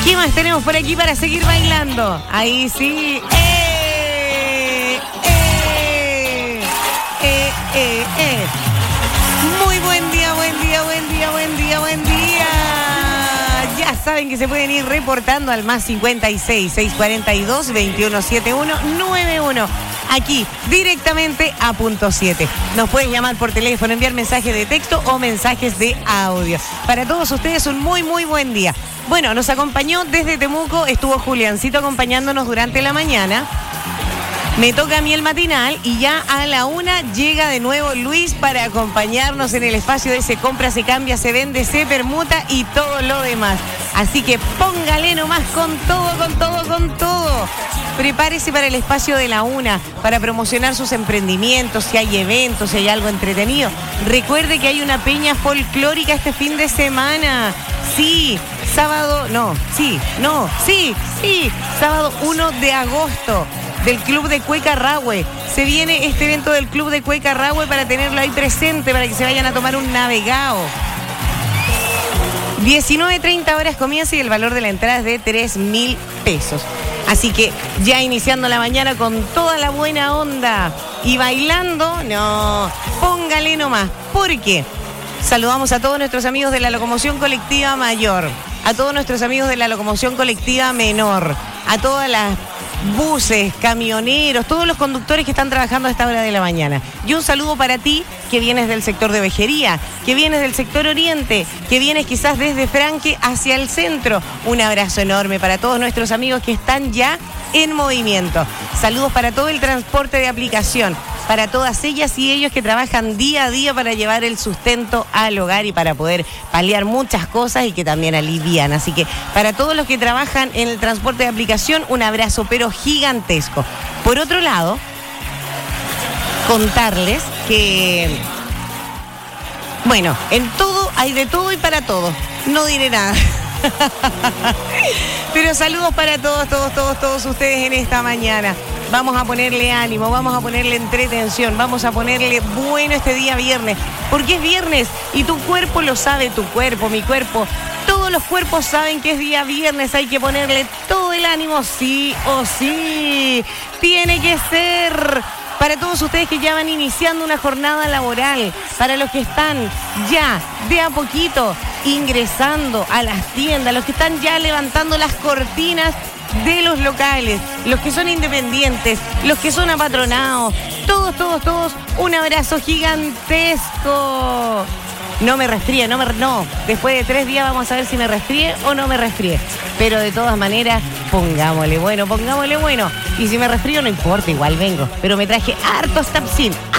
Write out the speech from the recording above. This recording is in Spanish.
¿Qué más tenemos por aquí para seguir bailando? Ahí sí. Muy buen día, buen día, buen día, buen día, buen día. Ya saben que se pueden ir reportando al más 56 642 2171 91. Aquí, directamente a punto 7. Nos pueden llamar por teléfono, enviar mensajes de texto o mensajes de audio. Para todos ustedes, un muy, muy buen día. Bueno, nos acompañó desde Temuco, estuvo Juliancito acompañándonos durante la mañana. Me toca a mí el matinal y ya a la 1 llega de nuevo Luis para acompañarnos en el espacio de Se Compra, Se Cambia, Se Vende, Se Permuta y todo lo demás. Así que póngale nomás con todo, con todo, con todo. Prepárese para el espacio de la 1, para promocionar sus emprendimientos, si hay eventos, si hay algo entretenido. Recuerde que hay una peña folclórica este fin de semana. Sí, sábado 1 de agosto. Del Club de Cuecarrahue. Se viene este evento del Club de Cuecarrahue para tenerlo ahí presente, para que se vayan a tomar un navegado. 19:30 horas comienza y el valor de la entrada es de 3.000 pesos. Así que ya iniciando la mañana con toda la buena onda y bailando, no, póngale nomás. ¿Por qué? Saludamos a todos nuestros amigos de la locomoción colectiva mayor, a todos nuestros amigos de la locomoción colectiva menor, a todas las buses, camioneros, todos los conductores que están trabajando a esta hora de la mañana. Y un saludo para ti que vienes del sector de Vejería, que vienes del sector oriente, que vienes quizás desde Franque hacia el centro. Un abrazo enorme para todos nuestros amigos que están ya en movimiento. Saludos para todo el transporte de aplicación, para todas ellas y ellos que trabajan día a día para llevar el sustento al hogar y para poder paliar muchas cosas y que también alivian. Así que para todos los que trabajan en el transporte de aplicación, un abrazo pero gigantesco. Por otro lado, contarles que, bueno, en todo hay de todo y para todo. No diré nada. Pero saludos para todos ustedes en esta mañana. Vamos a ponerle ánimo, vamos a ponerle entretención, vamos a ponerle bueno este día viernes, porque es viernes y tu cuerpo lo sabe, tu cuerpo, mi cuerpo, todos los cuerpos saben que es día viernes, hay que ponerle todo el ánimo, sí o sí, tiene que ser. Para todos ustedes que ya van iniciando una jornada laboral, para los que están ya de a poquito ingresando a las tiendas, los que están ya levantando las cortinas de los locales, los que son independientes, los que son apatronados, todos, un abrazo gigantesco. No me resfríe, no. Después de 3 días vamos a ver si me resfríe o no me resfríe. Pero de todas maneras, pongámosle bueno. Y si me resfrío no importa, igual vengo. Pero me traje harto Stapsin.